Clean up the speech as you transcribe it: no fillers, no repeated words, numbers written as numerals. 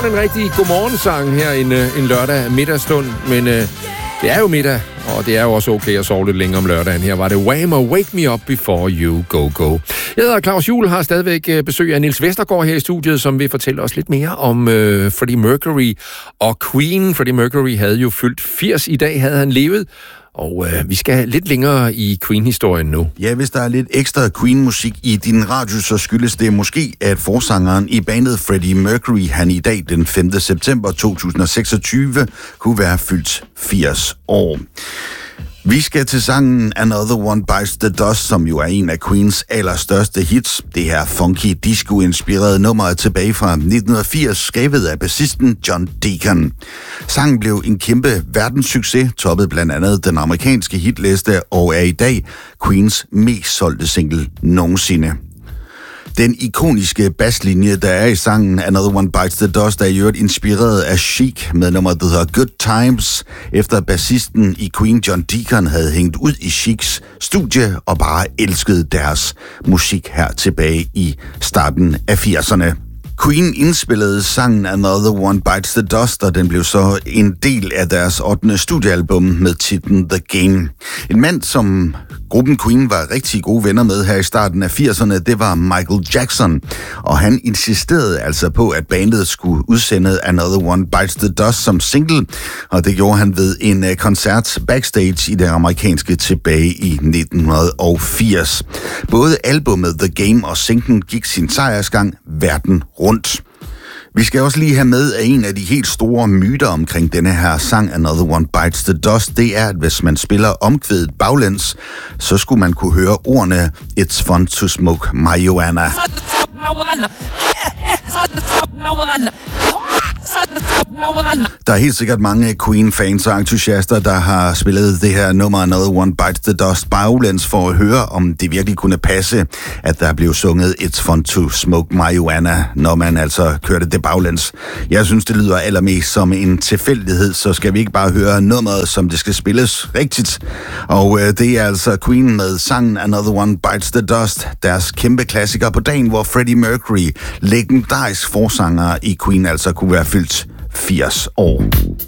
sådan en rigtig godmorgensang her en lørdag middagsstund, men det er jo middag, og det er jo også okay at sove lidt længere om lørdagen. Her var det Wham! Og Wake Me Up Before You Go Go. Jeg hedder Claus Juhl, har stadigvæk besøg af Niels Vestergaard her i studiet, som vil fortælle os lidt mere om Freddie Mercury og Queen. Freddie Mercury havde jo fyldt 80 i dag, havde han levet. Og vi skal lidt længere i Queen-historien nu. Ja, hvis der er lidt ekstra Queen-musik i din radio, så skyldes det måske, at forsangeren i bandet Freddie Mercury, han i dag den 5. september 2026, kunne være fyldt 80 år. Vi skal til sangen Another One Bites the Dust, som jo er en af Queens allerstørste hits. Det her funky disco-inspirerede nummer er tilbage fra 1980, skrevet af bassisten John Deacon. Sangen blev en kæmpe verdenssucces, toppede blandt andet den amerikanske hitliste og er i dag Queens mest solgte single nogensinde. Den ikoniske basslinje, der er i sangen Another One Bites the Dust, er i øvrigt inspireret af Chic med nummeret, der hedder Good Times, efter bassisten i Queen John Deacon havde hængt ud i Chics studie og bare elskede deres musik her tilbage i starten af 80'erne. Queen indspillede sangen Another One Bites the Dust, og den blev så en del af deres 8. studiealbum med titlen The Game. En mand, som gruppen Queen var rigtig gode venner med her i starten af 80'erne, det var Michael Jackson, og han insisterede altså på, at bandet skulle udsende Another One Bites the Dust som single, og det gjorde han ved en koncert backstage i det amerikanske tilbage i 1980. Både albumet The Game og singlen gik sin sejrsgang verden rundt. Vi skal også lige have med, at en af de helt store myter omkring denne her sang Another One Bites the Dust, det er, at hvis man spiller omkvædet baglæns, så skulle man kunne høre ordene It's fun to smoke marijuana. Der er helt sikkert mange Queen-fans og entusiaster, der har spillet det her nummer Another One Bites the Dust baglæns for at høre, om det virkelig kunne passe, at der blev sunget It's fun to smoke marijuana, når man altså kørte det baglæns. Jeg synes, det lyder allermest som en tilfældighed, så skal vi ikke bare høre nummeret, som det skal spilles rigtigt. Og det er altså Queen med sangen Another One Bites the Dust, deres kæmpe klassiker på dagen, hvor Freddie Mercury, legendarisk forsanger i Queen, altså kunne være fyldt 80 år.